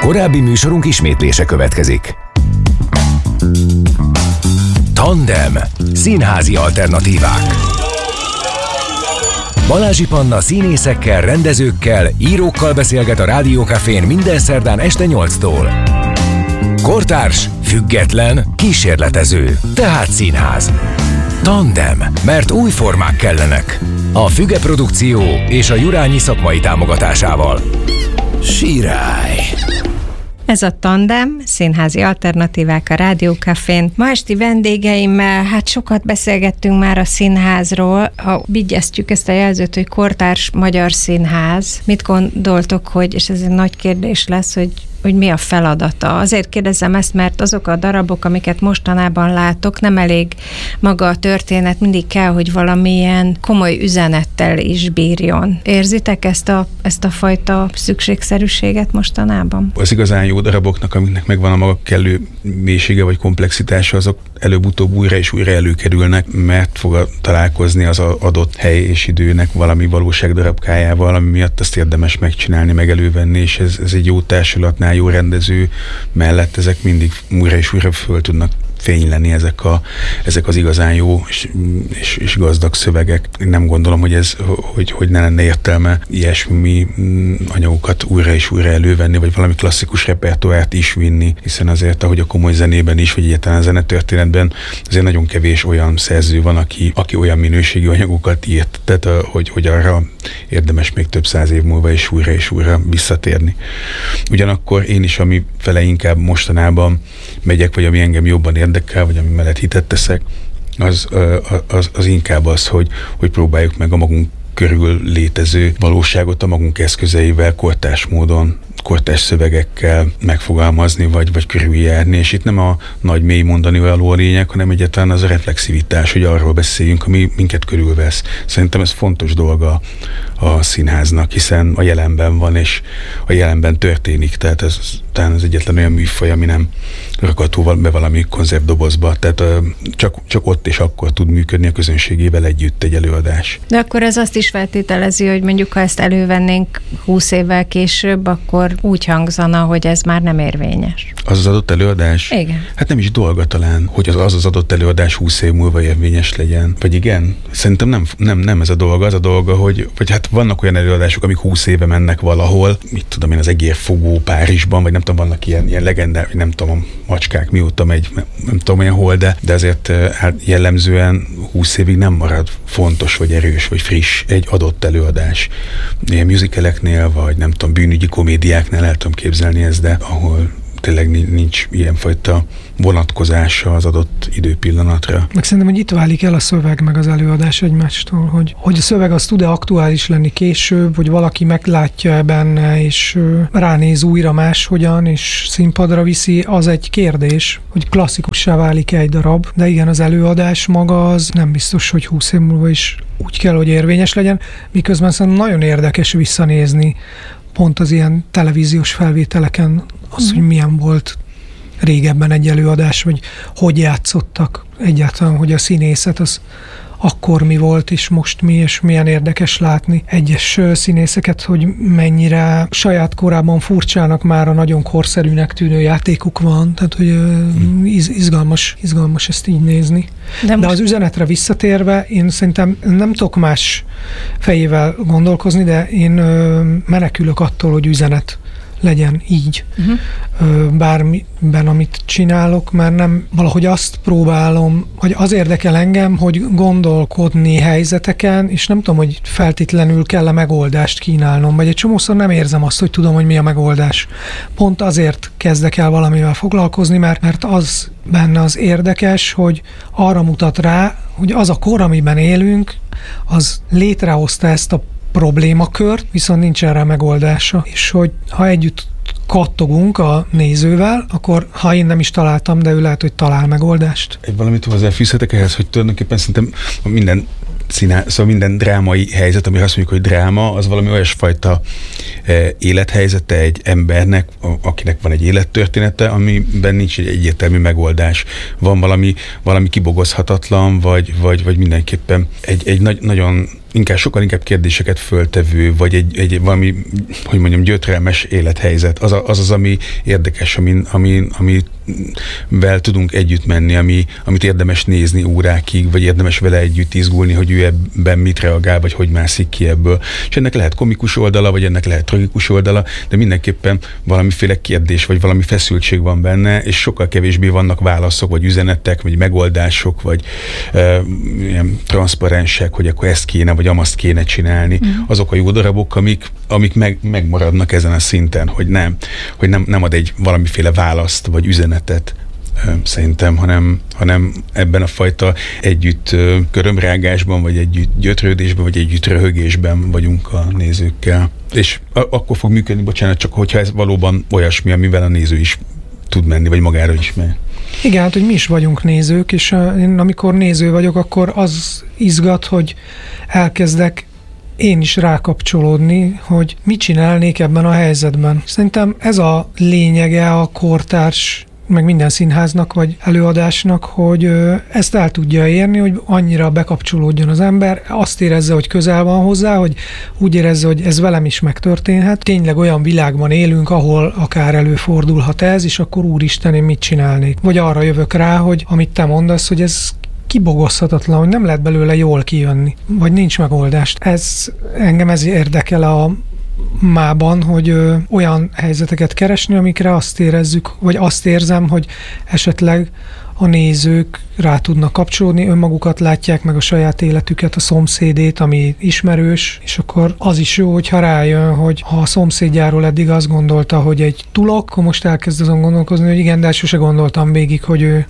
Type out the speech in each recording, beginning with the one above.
Korábbi műsorunk ismétlése következik. Tandem. Színházi alternatívák. Balázsi Panna színészekkel, rendezőkkel, írókkal beszélget a Rádió Cafén minden szerdán este 8-tól. Kortárs, független, kísérletező, tehát színház. Tandem, mert új formák kellenek. A Füge Produkció és a Jurányi szakmai támogatásával. Sirály! Ez a Tandem, színházi alternatívák a Rádió Cafén. Ma esti vendégeimmel, sokat beszélgettünk már a színházról. Ha vigyeztjük ezt a jelzőt, hogy kortárs magyar színház, mit gondoltok, hogy, és ez egy nagy kérdés lesz, hogy mi a feladata. Azért kérdezem ezt, mert azok a darabok, amiket mostanában látok, nem elég maga a történet, mindig kell, hogy valamilyen komoly üzenettel is bírjon. Érzitek ezt a fajta szükségszerűséget mostanában? Az igazán jó daraboknak, amiknek megvan a maga kellő mélysége vagy komplexitása, azok előbb-utóbb újra és újra előkerülnek, mert fog találkozni az adott hely és időnek valami valóság darabkájával, ami miatt azt érdemes megcsinálni, meg elővenni, és ez egy jó társulatnál, jó rendező mellett ezek mindig újra és újra föl tudnak fényleni ezek az igazán jó és gazdag szövegek. Én nem gondolom, hogy ne lenne értelme ilyesmi anyagokat újra és újra elővenni, vagy valami klasszikus repertoárt is vinni, hiszen azért, ahogy a komoly zenében is, vagy egyáltalán a zenetörténetben, azért nagyon kevés olyan szerző van, aki olyan minőségű anyagokat írt, tehát hogy arra érdemes még több száz év múlva és újra visszatérni. Ugyanakkor én is, ami fele inkább mostanában megyek, vagy ami engem jobban érdekel, vagy ami mellett hitet teszek, az inkább az, hogy próbáljuk meg a magunk körül létező valóságot a magunk eszközeivel, kortárs módon, kortárs szövegekkel megfogalmazni, vagy körüljárni, és itt nem a nagy mély mondani való a lényeg, hanem egyáltalán az a reflexivitás, hogy arról beszéljünk, ami minket körülvesz. Szerintem ez fontos dolga a színháznak, hiszen a jelenben van, és a jelenben történik, tehát ez talán az egyetlen olyan műfaj, ami nem rakható be valami konzervdobozba, tehát csak ott és akkor tud működni a közönségével együtt egy előadás. De akkor ez azt is feltételezi, hogy mondjuk ha ezt elővennénk 20 évvel később, akkor úgy hangzana, hogy ez már nem érvényes. Az adott előadás? Igen. Hát nem is dolga talán, hogy az adott előadás 20 év múlva érvényes legyen. Vagy igen? Szerintem nem ez a dolga. Az a dolga, vagy hát vannak olyan előadások, amik 20 éve mennek valahol, mit tudom én, az Egérfogó Párizsban, vagy nem tudom, vannak ilyen legendár, nem tudom, Macskák mióta megy, nem tudom én hol, de azért hát jellemzően 20 évig nem marad fontos, vagy erős, vagy friss egy adott előadás. Ilyen musicaleknél, vagy nem tudom, bűnügyi komédiáknál el tudom képzelni ezt, de ahol tényleg nincs ilyenfajta vonatkozása az adott időpillanatra. Meg szerintem, hogy itt válik el a szöveg meg az előadás egymástól, hogy a szöveg az tud-e aktuális lenni később, hogy valaki meglátja benne, és ránéz újra máshogyan, és színpadra viszi, az egy kérdés, hogy klasszikussá válik egy darab, de igen, az előadás maga az nem biztos, hogy 20 év múlva is úgy kell, hogy érvényes legyen, miközben szerintem nagyon érdekes visszanézni pont az ilyen televíziós felvételeken az, hogy milyen volt régebben egy előadás, vagy hogy játszottak egyáltalán, hogy a színészet az akkor mi volt, és most mi, és milyen érdekes látni egyes színészeket, hogy mennyire saját korában furcsának már a nagyon korszerűnek tűnő játékuk van, tehát hogy izgalmas ezt így nézni. De az üzenetre visszatérve, én szerintem nem tudok más fejével gondolkozni, de én menekülök attól, hogy üzenet legyen így. Bármiben, amit csinálok, mert nem valahogy azt próbálom, hogy az érdekel engem, hogy gondolkodni helyzeteken, és nem tudom, hogy feltétlenül kell-e megoldást kínálnom, vagy egy csomószor nem érzem azt, hogy tudom, hogy mi a megoldás. Pont azért kezdek el valamivel foglalkozni, mert az benne az érdekes, hogy arra mutat rá, hogy az a kor, amiben élünk, az létrehozta ezt a problémakört, viszont nincs erre megoldása. És hogy ha együtt kattogunk a nézővel, akkor ha én nem is találtam, de ő lehet, hogy talál megoldást. Egy valamit hozzáfűzhetek ehhez, hogy tulajdonképpen szerintem minden drámai helyzet, ami azt mondjuk, hogy dráma, az valami olyasfajta élethelyzete egy embernek, akinek van egy élettörténete, amiben nincs egy egyértelmű megoldás. Van valami kibogozhatatlan, vagy mindenképpen egy nagyon sokkal inkább kérdéseket föltevő, vagy egy valami, hogy mondjam, gyötrelmes élethelyzet. Az, ami érdekes, amivel tudunk együtt menni, amit érdemes nézni órákig, vagy érdemes vele együtt izgulni, hogy ő ebben mit reagál, vagy hogy mászik ki ebből. És ennek lehet komikus oldala, vagy ennek lehet tragikus oldala, de mindenképpen valamiféle kérdés, vagy valami feszültség van benne, és sokkal kevésbé vannak válaszok, vagy üzenetek, vagy megoldások, vagy ilyen transzparensek, hogy akkor ezt kéne, vagy amazt kéne csinálni. Azok a jó darabok, amik megmaradnak ezen a szinten, hogy nem ad egy valamiféle választ, vagy üzenetet, szerintem, hanem ebben a fajta együtt körömrágásban, vagy együtt gyötrődésben, vagy együtt röhögésben vagyunk a nézőkkel. És akkor fog működni, bocsánat, csak hogyha ez valóban olyasmi, amivel a néző is tud menni, vagy magára ismer. Igen, hát, hogy mi is vagyunk nézők, és én amikor néző vagyok, akkor az izgat, hogy elkezdek én is rákapcsolódni, hogy mit csinálnék ebben a helyzetben. Szerintem ez a lényege a kortárs, meg minden színháznak vagy előadásnak, hogy ezt el tudja érni, hogy annyira bekapcsolódjon az ember, azt érezze, hogy közel van hozzá, hogy úgy érezze, hogy ez velem is megtörténhet. Tényleg olyan világban élünk, ahol akár előfordulhat ez, és akkor úristen, én mit csinálnék? Vagy arra jövök rá, hogy amit te mondasz, hogy ez kibogozhatatlan, hogy nem lehet belőle jól kijönni, vagy nincs megoldást. Engem ez érdekel a mában, hogy olyan helyzeteket keresni, amikre azt érezzük, vagy azt érzem, hogy esetleg a nézők rá tudnak kapcsolódni, önmagukat látják, meg a saját életüket, a szomszédét, ami ismerős, és akkor az is jó, hogyha rájön, hogy ha a szomszédjáról eddig azt gondolta, hogy egy tulok, akkor most elkezd azon gondolkozni, hogy igen, de sose gondoltam végig, hogy ő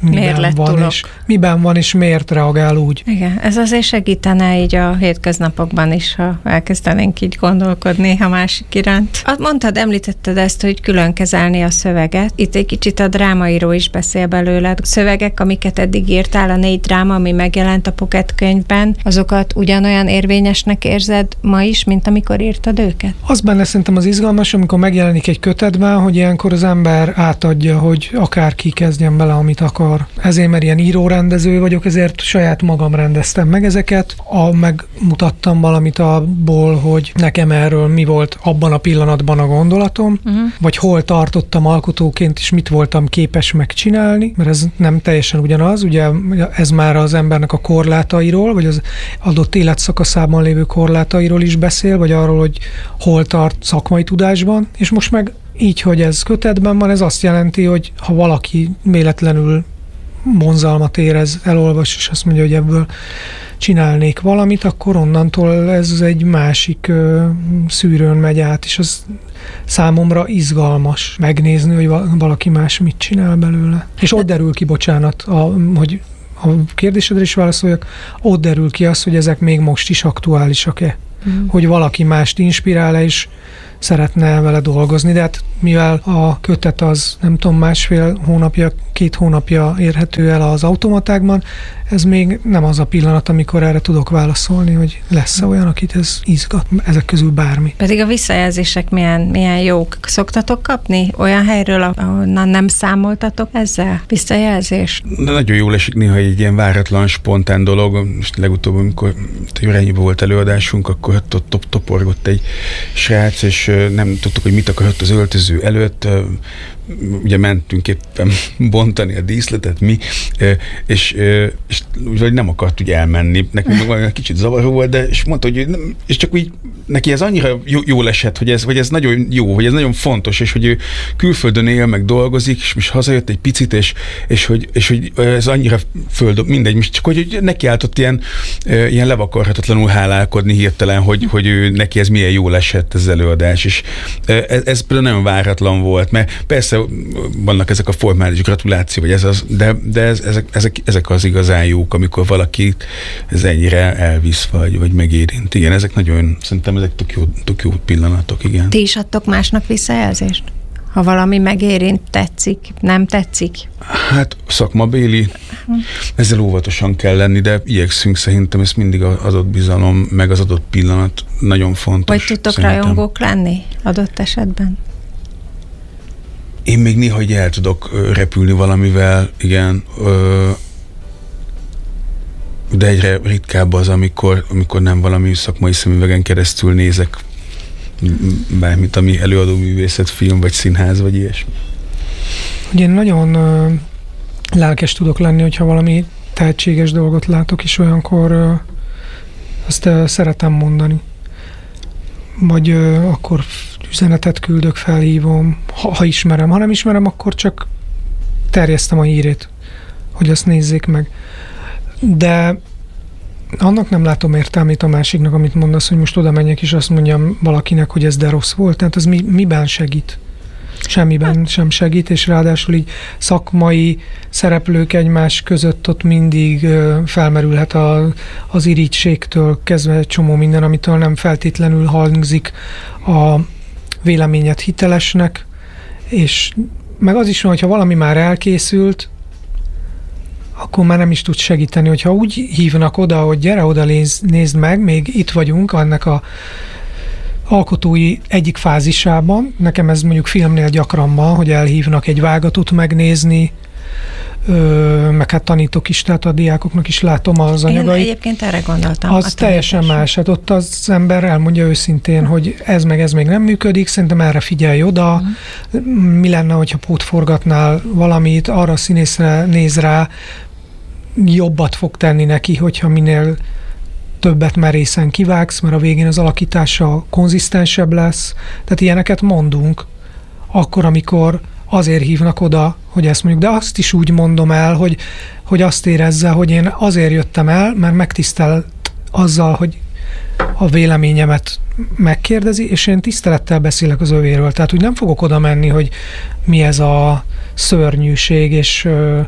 miben van, és miért reagál úgy. Igen, ez azért segítene így a hétköznapokban is, ha elkezdenénk így gondolkodni a másik iránt. Mondtad, említetted ezt, hogy külön kezelni a szöveget. Itt egy kicsit a drámaíró is beszél belőled. Szövegek, amiket eddig írtál, a 4 dráma, ami megjelent a Pocket könyvben, azokat ugyanolyan érvényesnek érzed ma is, mint amikor írtad őket? Az benne szerintem az izgalmas, amikor megjelenik egy kötetben, hogy ilyenkor az ember átadja, hogy akárki kezdjen bele, amit akar. Ezért, mert ilyen írórendező vagyok, ezért saját magam rendeztem meg ezeket, megmutattam valamit abból, hogy nekem erről mi volt abban a pillanatban a gondolatom, vagy hol tartottam alkotóként, és mit voltam képes megcsinálni, mert ez nem teljesen ugyanaz, ugye ez már az embernek a korlátairól, vagy az adott életszakaszában lévő korlátairól is beszél, vagy arról, hogy hol tart szakmai tudásban, és most meg így, hogy ez kötetben van, ez azt jelenti, hogy ha valaki véletlenül vonzalmat érez, elolvas, és azt mondja, hogy ebből csinálnék valamit, akkor onnantól ez egy másik szűrőn megy át, és az számomra izgalmas megnézni, hogy valaki más mit csinál belőle. És ott derül ki, bocsánat, hogy a kérdésedre is válaszoljak, ott derül ki az, hogy ezek még most is aktuálisak-e. Hogy valaki mást inspirál-e, és szeretne vele dolgozni, de hát mivel a kötet az nem tudom, 1,5 hónapja, 2 hónapja érhető el az automatákban, ez még nem az a pillanat, amikor erre tudok válaszolni, hogy lesz-e olyan, akit ez izgat, ezek közül bármi. Pedig a visszajelzések milyen jók. Szoktatok kapni olyan helyről, ahonnan nem számoltatok ezzel visszajelzést? De nagyon jól esik néha egy ilyen váratlan, spontán dolog. Most legutóbb, amikor Jurányiban volt előadásunk, akkor ott toporgott egy srác, és nem tudtuk, hogy mit akarott az öltöző előtt. Ugye mentünk éppen bontani a díszletet mi, és úgy nem akart úgy elmenni. Nekünk meg kicsit zavaró volt, de és mondta, hogy nem, és csak úgy neki ez annyira jól esett, hogy ez nagyon jó, hogy ez nagyon fontos, és hogy ő külföldön él, meg dolgozik, és most hazajött egy picit, és hogy ez annyira földob, mindegy, csak hogy nekiáltott ilyen levakarhatatlanul hálálkodni hirtelen, hogy ő neki ez milyen jól esett ez az előadás, és ez például nagyon váratlan volt, mert persze vannak ezek a formális gratuláció, vagy de ezek az igazán jók, amikor valaki ez ennyire elvisz, vagy megérint. Igen, ezek nagyon, szerintem ezek tök jó pillanatok, igen. Ti is adtok másnak visszajelzést? Ha valami megérint, tetszik, nem tetszik? Hát szakmabéli, ezzel óvatosan kell lenni, de igyekszünk, szerintem ez mindig az adott bizalom, meg az adott pillanat nagyon fontos. Vagy tudtok rajongók lenni adott esetben? Én még néha így el tudok repülni valamivel, igen. De egyre ritkább az, amikor nem valami szakmai szemüvegen keresztül nézek bármit, ami előadó művészet, film, vagy színház, vagy ilyesmi. Ugye én nagyon lelkes tudok lenni, hogyha valami tehetséges dolgot látok, és olyankor azt szeretem mondani. Vagy akkor üzenetet küldök, felhívom, ha ismerem. Ha nem ismerem, akkor csak terjesztem a hírét, hogy azt nézzék meg. De annak nem látom értelmét a másiknak, amit mondasz, hogy most oda menjek, és azt mondjam valakinek, hogy ez de rossz volt. Tehát az miben segít? Semmiben sem segít, és ráadásul így szakmai szereplők egymás között ott mindig felmerülhet az irítségtől kezdve egy csomó minden, amitől nem feltétlenül hangzik a véleményet hitelesnek, és meg az is van, hogyha valami már elkészült, akkor már nem is tud segíteni, hogyha úgy hívnak oda, hogy gyere oda, nézd meg, még itt vagyunk annak a alkotói egyik fázisában. Nekem ez mondjuk filmnél gyakran van, hogy elhívnak egy vágatot megnézni, meg hát tanítok is, tehát a diákoknak is látom az anyagait. Én egyébként erre gondoltam. Az teljesen más. Hát ott az ember elmondja őszintén, hogy ez még nem működik, szerintem erre figyelj oda. Mi lenne, hogyha pótforgatnál valamit, arra a színészre néz rá, jobbat fog tenni neki, hogyha minél többet merészen kivágsz, mert a végén az alakítása konzisztensebb lesz. Tehát ilyeneket mondunk akkor, amikor azért hívnak oda, hogy ezt mondjuk, de azt is úgy mondom el, hogy azt érezze, hogy én azért jöttem el, mert megtisztelt azzal, hogy a véleményemet megkérdezi, és én tisztelettel beszélek az övéről. Tehát úgy nem fogok oda menni, hogy mi ez a szörnyűség, és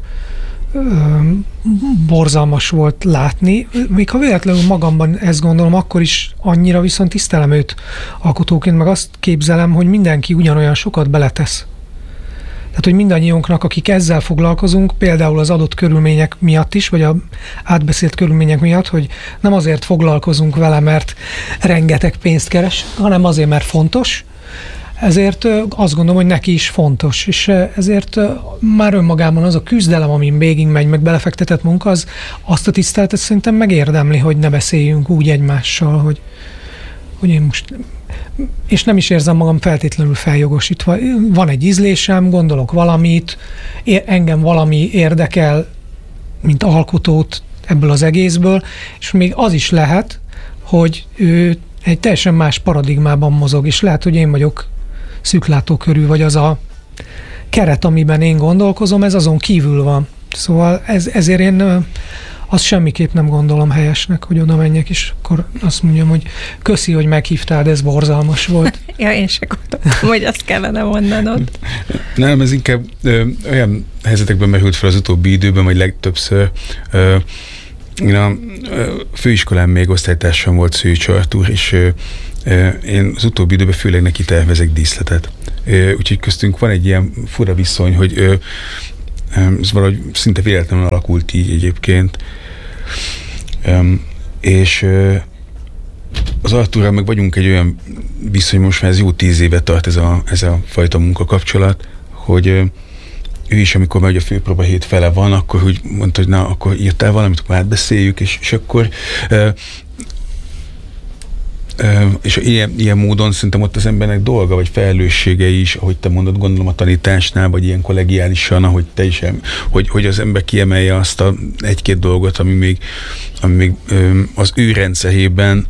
borzalmas volt látni. Még ha véletlenül magamban ezt gondolom, akkor is annyira viszont tisztelem őt alkotóként, meg azt képzelem, hogy mindenki ugyanolyan sokat beletesz. Tehát, hogy mindannyiunknak, akik ezzel foglalkozunk, például az adott körülmények miatt is, vagy a átbeszélt körülmények miatt, hogy nem azért foglalkozunk vele, mert rengeteg pénzt keres, hanem azért, mert fontos. Ezért azt gondolom, hogy neki is fontos, és ezért már önmagában az a küzdelem, amin végig megy, meg belefektetett munka, az azt a tiszteletet szerintem megérdemli, hogy ne beszéljünk úgy egymással, hogy én most... És nem is érzem magam feltétlenül feljogosítva. Van egy ízlésem, gondolok valamit, engem valami érdekel, mint alkotót ebből az egészből, és még az is lehet, hogy ő egy teljesen más paradigmában mozog, és lehet, hogy én vagyok szűklátókörű, vagy az a keret, amiben én gondolkozom, ez azon kívül van. Szóval ezért én azt semmiképp nem gondolom helyesnek, hogy oda menjek, és akkor azt mondjam, hogy köszi, hogy meghívtál, ez borzalmas volt. Ja, én se gondoltam, hogy azt kellene mondanod. Nem, ez inkább olyan helyzetekben merült fel az utóbbi időben, vagy legtöbbször. Én a főiskolán még osztálytársam volt, Szőcs Artúr, és én az utóbbi időben főleg neki tervezek díszletet. Úgyhogy köztünk van egy ilyen fura viszony, hogy ez valahogy szinte véletlenül alakult így egyébként. És az Artúrral meg vagyunk egy olyan viszony, most már ez jó 10 éve tart ez a fajta munkakapcsolat, hogy ő is, amikor már a főpróba hét fele van, akkor úgy mondta, hogy na, akkor írtál valamit, akkor átbeszéljük, és akkor és ilyen módon szerintem ott az embernek dolga, vagy felelőssége is, ahogy te mondod, gondolom a tanításnál, vagy ilyen kollegiálisan, ahogy te is, hogy az ember kiemelje azt a egy-két dolgot, ami még az ő rendszerében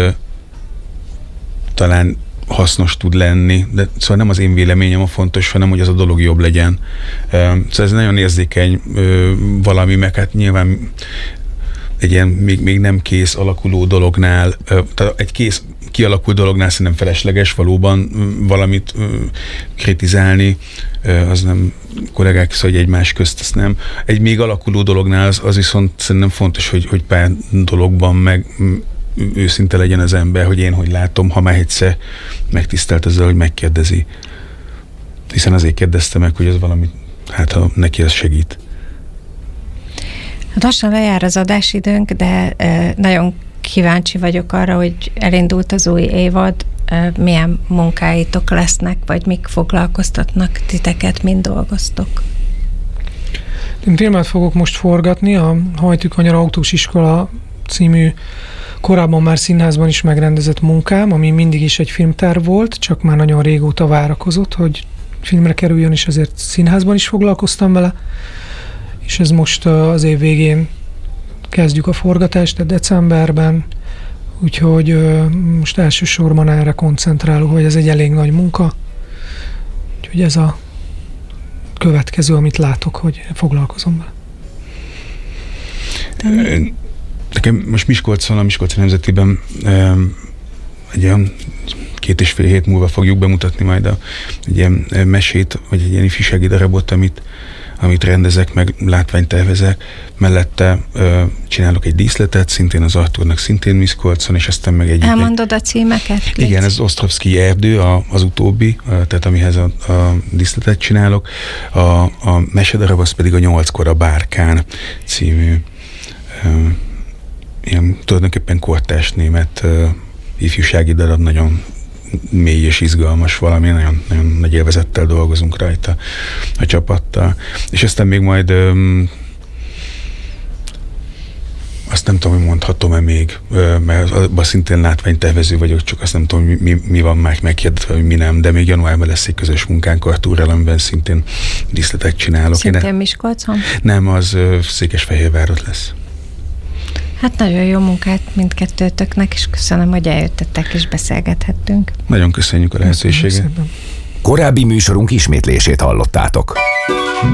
talán hasznos tud lenni, de szóval nem az én véleményem a fontos, hanem hogy az a dolog jobb legyen. Szóval ez nagyon érzékeny valami, meg hát nyilván egy ilyen még nem kész alakuló dolognál, tehát egy kész kialakult dolognál szerintem felesleges valóban valamit kritizálni, az nem kollégák szó, hogy egymás közt, ezt nem. Egy még alakuló dolognál az viszont szerintem fontos, hogy pár dologban meg őszinte legyen az ember, hogy én hogy látom, ha már egyszer megtisztelt ezzel, hogy megkérdezi. Hiszen azért kérdezte meg, hogy ez valami, hát ha neki ez segít. Lassan lejár az adásidőnk, de nagyon kíváncsi vagyok arra, hogy elindult az új évad, milyen munkáitok lesznek, vagy mik foglalkoztatnak titeket, mind dolgoztok? Én filmet fogok most forgatni, a Hajtűkanyar autós iskola című korábban már színházban is megrendezett munkám, ami mindig is egy filmterv volt, csak már nagyon régóta várakozott, hogy filmre kerüljön, és ezért színházban is foglalkoztam vele. És ez most az év végén kezdjük a forgatást, tehát decemberben, úgyhogy most elsősorban erre koncentrálok, hogy ez egy elég nagy munka. Úgyhogy ez a következő, amit látok, hogy foglalkozom vele. Nekem most Miskolcon, a Miskolci Nemzetiben egy olyan 2,5 hét múlva fogjuk bemutatni majd egy ilyen mesét, vagy egy ilyen ifjúsági darabot, amit rendezek, meg látványtervezek. Mellette csinálok egy díszletet, szintén az Artúrnak, szintén Miskolcon, és aztán meg egy... Elmondod a címeket? Igen, ez Ostrovszky erdő, az utóbbi, tehát amihez a díszletet csinálok. A mesedarab az pedig a 8-kor a Bárkán című ilyen tulajdonképpen kortárs német ifjúsági darab, nagyon mély és izgalmas valami, nagyon, nagyon nagy élvezettel dolgozunk rajta a csapattal. És aztán még majd azt nem tudom, hogy mondhatom-e még, mert abban szintén látványtervező vagyok, csak azt nem tudom, mi van már meghirdetve, mi nem, de még januárban lesz egy közös munkánk Artúrral, amiben szintén díszletet csinálok. Szintén Miskolcon? Nem, az Székesfehérvárot lesz. Hát nagyon jó munkát mindkettőtöknek, és köszönöm, hogy eljöttetek és beszélgethettünk. Nagyon köszönjük a lehetőséget. Korábbi műsorunk ismétlését hallottátok.